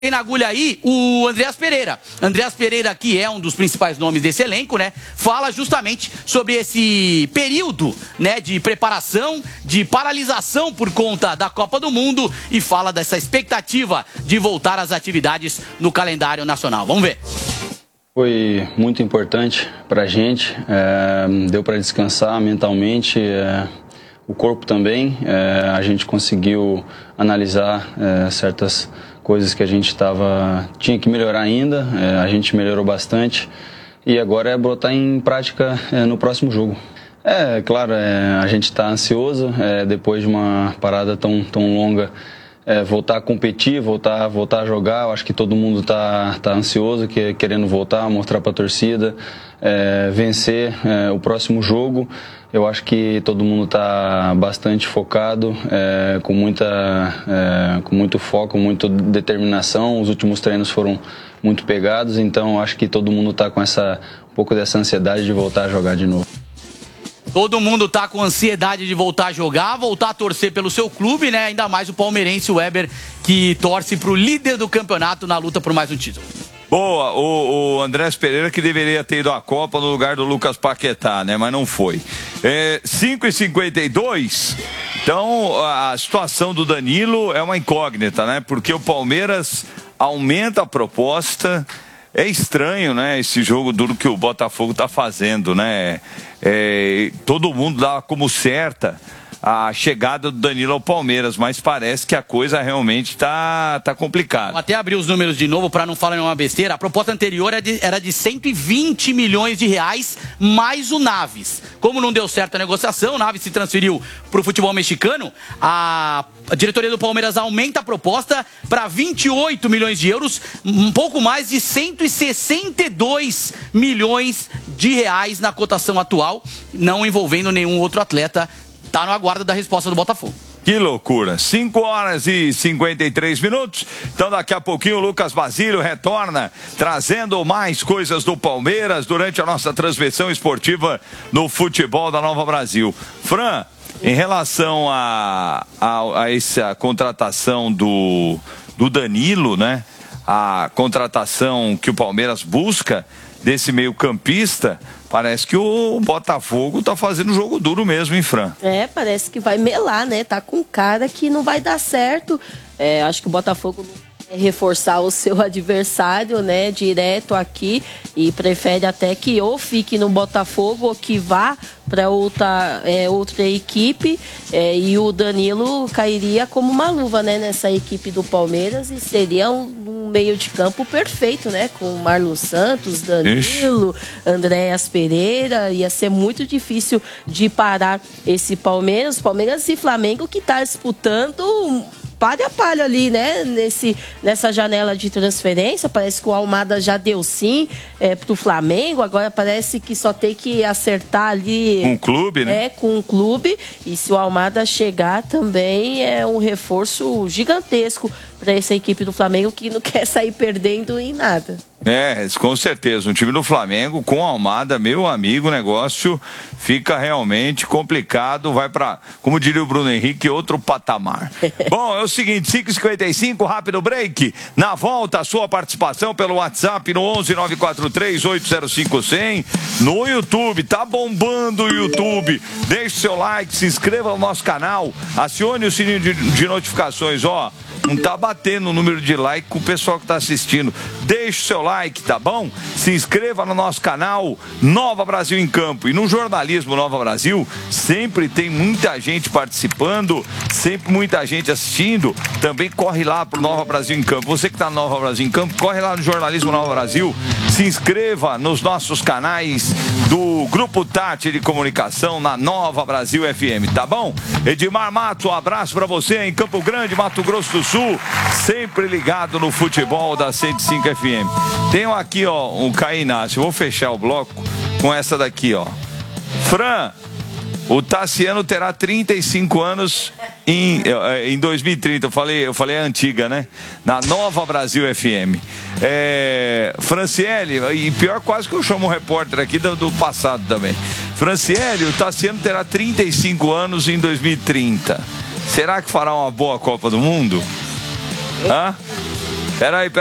Tem na agulha aí o Andreas Pereira. Andreas Pereira, que é um dos principais nomes desse elenco, né? Fala justamente sobre esse período, né, de preparação, de paralisação por conta da Copa do Mundo e fala dessa expectativa de voltar às atividades no calendário nacional. Vamos ver. Foi muito importante pra gente, deu para descansar mentalmente, o corpo também. A gente conseguiu analisar certas coisas que a gente tinha que melhorar ainda, a gente melhorou bastante e agora é botar em prática no próximo jogo. Claro, a gente está ansioso, depois de uma parada tão longa, voltar a competir, voltar a jogar. Eu acho que todo mundo tá ansioso, querendo voltar, mostrar para a torcida, vencer o próximo jogo. Eu acho que todo mundo está bastante focado, com muito foco, muita determinação. Os últimos treinos foram muito pegados, então eu acho que todo mundo está com um pouco dessa ansiedade de voltar a jogar de novo. Todo mundo tá com ansiedade de voltar a jogar, voltar a torcer pelo seu clube, né? Ainda mais o palmeirense, o Weber, que torce pro líder do campeonato na luta por mais um título. Boa, o Andrés Pereira que deveria ter ido à Copa no lugar do Lucas Paquetá, né? Mas não foi. 5h52, então a situação do Danilo é uma incógnita, né? Porque o Palmeiras aumenta a proposta. É estranho, né? Esse jogo duro que o Botafogo tá fazendo, né? Todo mundo dá como certa a chegada do Danilo ao Palmeiras, mas parece que a coisa realmente tá complicada. Vou até abrir os números de novo para não falar nenhuma besteira. A proposta anterior era de 120 milhões de reais mais o Naves. Como não deu certo a negociação, o Naves se transferiu para o futebol mexicano, a diretoria do Palmeiras aumenta a proposta para 28 milhões de euros, um pouco mais de 162 milhões de reais na cotação atual, não envolvendo nenhum outro atleta. Tá no aguardo da resposta do Botafogo. Que loucura. 5h53. Então daqui a pouquinho o Lucas Basílio retorna trazendo mais coisas do Palmeiras durante a nossa transmissão esportiva no futebol da Nova Brasil. Fran, em relação a essa contratação do Danilo, né? A contratação que o Palmeiras busca desse meio-campista, parece que o Botafogo tá fazendo jogo duro mesmo, hein, Fran? Parece que vai melar, né? Tá com cara que não vai dar certo. Acho que o Botafogo não quer reforçar o seu adversário, né? Direto aqui, e prefere até que ou fique no Botafogo ou que vá para outra equipe, e o Danilo cairia como uma luva, né, nessa equipe do Palmeiras, e seria um meio de campo perfeito, né, com Marlon Santos, Danilo, Andreas Pereira. Ia ser muito difícil de parar esse Palmeiras e Flamengo, que está disputando palha a palha ali, né? Nessa janela de transferência. Parece que o Almada já deu sim pro Flamengo. Agora parece que só tem que acertar ali com o clube, né? Com o clube. E se o Almada chegar também, é um reforço gigantesco para essa equipe do Flamengo, que não quer sair perdendo em nada. Com certeza. Um time do Flamengo com Almada, meu amigo, o negócio fica realmente complicado. Vai para, como diria o Bruno Henrique, outro patamar. Bom, é o seguinte, 5h55, rápido break. Na volta, a sua participação pelo WhatsApp no 11-943-805-100. No YouTube, tá bombando o YouTube. Deixe seu like, se inscreva no nosso canal, acione o sininho de notificações, ó. Não tá batendo o número de like com o pessoal que tá assistindo. Deixe o seu like, tá bom? Se inscreva no nosso canal Nova Brasil em Campo. E no jornalismo Nova Brasil sempre tem muita gente participando, sempre muita gente assistindo. Também corre lá pro Nova Brasil em Campo. Você que tá no Nova Brasil em Campo, corre lá no jornalismo Nova Brasil. Se inscreva nos nossos canais do Grupo Tati de Comunicação na Nova Brasil FM, tá bom? Edmar Mato, um abraço pra você em Campo Grande, Mato Grosso do Sul, sempre ligado no futebol da 105 FM. Tenho aqui, ó, um Caio Inácio. Vou fechar o bloco com essa daqui, ó. Fran, o Tassiano terá 35 anos em 2030. Eu falei a antiga, né? Na Nova Brasil FM. Franciele, e pior, quase que eu chamo um repórter aqui do passado também. Franciele, o Tassiano terá 35 anos em 2030. Será que fará uma boa Copa do Mundo? Hã? Peraí.